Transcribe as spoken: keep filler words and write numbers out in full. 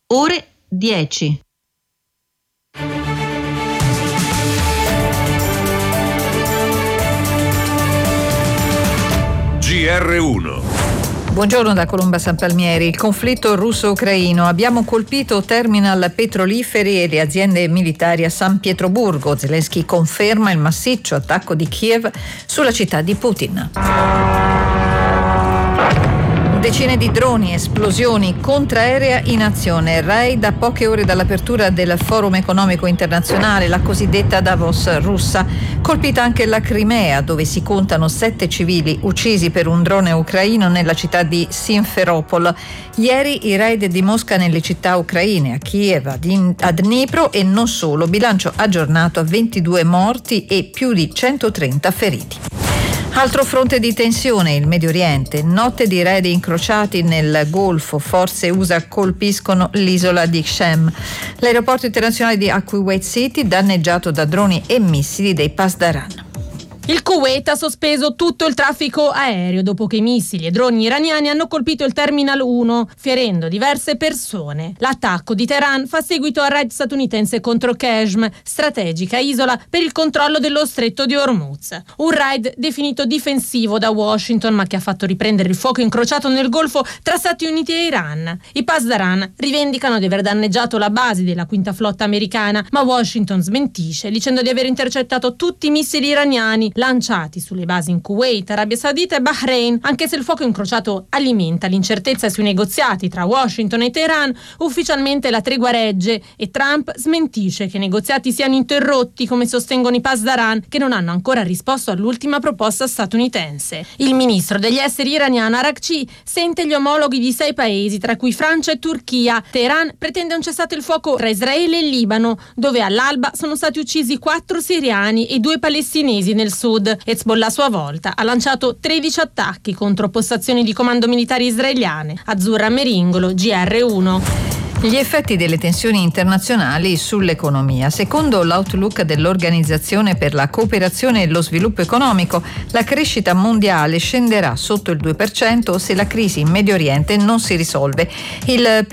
ore dieci. G R uno. Buongiorno da Colomba San Palmieri. Il conflitto russo-ucraino. Abbiamo colpito terminal petroliferi e le aziende militari a San Pietroburgo. Zelensky conferma il massiccio attacco di Kiev sulla città di Putin. Decine di droni, esplosioni, contraerea in azione. Raid a poche ore dall'apertura del Forum Economico Internazionale, la cosiddetta Davos russa. Colpita anche la Crimea, dove si contano sette civili uccisi per un drone ucraino nella città di Simferopol. Ieri i raid di Mosca nelle città ucraine, a Kiev, a Dnipro e non solo. Bilancio aggiornato a ventidue morti e più di centotrenta feriti. Altro fronte di tensione, il Medio Oriente. Notte di raid incrociati nel Golfo. Forze U S A colpiscono l'isola di Shem. L'aeroporto internazionale di Kuwait City danneggiato da droni e missili dei Pasdaran. Il Kuwait ha sospeso tutto il traffico aereo dopo che missili e droni iraniani hanno colpito il Terminal uno, ferendo diverse persone. L'attacco di Teheran fa seguito al raid statunitense contro Qeshm, strategica isola per il controllo dello stretto di Hormuz. Un raid definito difensivo da Washington, ma che ha fatto riprendere il fuoco incrociato nel Golfo tra Stati Uniti e Iran. I Pasdaran rivendicano di aver danneggiato la base della quinta flotta americana, ma Washington smentisce, dicendo di aver intercettato tutti i missili iraniani lanciati sulle basi in Kuwait, Arabia Saudita e Bahrain. Anche se il fuoco incrociato alimenta l'incertezza sui negoziati tra Washington e Teheran, ufficialmente la tregua regge e Trump smentisce che i negoziati siano interrotti, come sostengono i Pasdaran, che non hanno ancora risposto all'ultima proposta statunitense. Il ministro degli esteri iraniano Araghchi sente gli omologhi di sei paesi, tra cui Francia e Turchia. Teheran pretende un cessate il fuoco tra Israele e Libano, dove all'alba sono stati uccisi quattro siriani e due palestinesi nel sud. Hezbollah a sua volta ha lanciato tredici attacchi contro postazioni di comando militari israeliane. Azzurra Meringolo, G R uno. Gli effetti delle tensioni internazionali sull'economia. Secondo l'outlook dell'Organizzazione per la cooperazione e lo sviluppo economico, la crescita mondiale scenderà sotto il due per cento se la crisi in Medio Oriente non si risolve. Il